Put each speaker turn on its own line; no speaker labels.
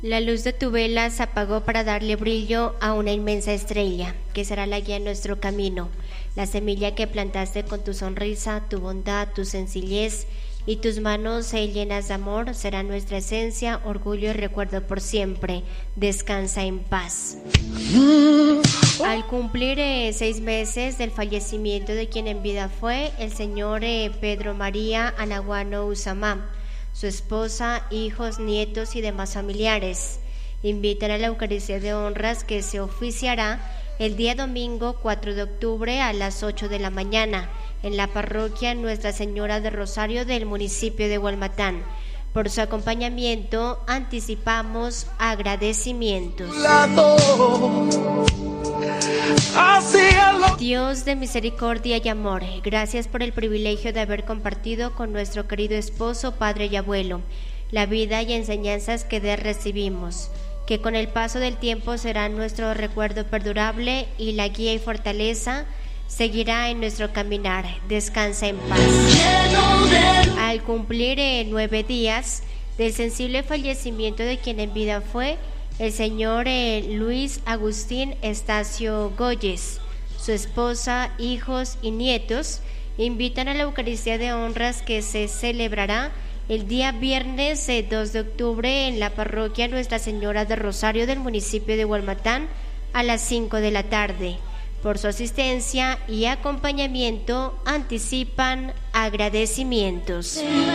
La luz de tu vela se apagó para darle brillo a una inmensa estrella, que será la guía en nuestro camino. La semilla que plantaste con tu sonrisa, tu bondad, tu sencillez y tus manos llenas de amor será nuestra esencia, orgullo y recuerdo por siempre. Descansa en paz. Al cumplir 6 meses del fallecimiento de quien en vida fue el señor Pedro María Anaguano Usamá, su esposa, hijos, nietos y demás familiares invitan a la Eucaristía de Honras, que se oficiará el día domingo 4 de octubre a las 8 de la mañana en la parroquia Nuestra Señora de Rosario del municipio de Hualmatán. Por su acompañamiento anticipamos agradecimientos. Dios de misericordia y amor, gracias por el privilegio de haber compartido con nuestro querido esposo, padre y abuelo, la vida y enseñanzas que de él recibimos, que con el paso del tiempo será nuestro recuerdo perdurable y la guía y fortaleza seguirá en nuestro caminar. Descansa en paz. Al cumplir 9 días del sensible fallecimiento de quien en vida fue el señor Luis Agustín Estacio Goyes, su esposa, hijos y nietos invitan a la Eucaristía de Honras, que se celebrará el día viernes 2 de octubre en la parroquia Nuestra Señora de Rosario del municipio de Hualmatán a las 5 de la tarde. Por su asistencia y acompañamiento anticipan agradecimientos.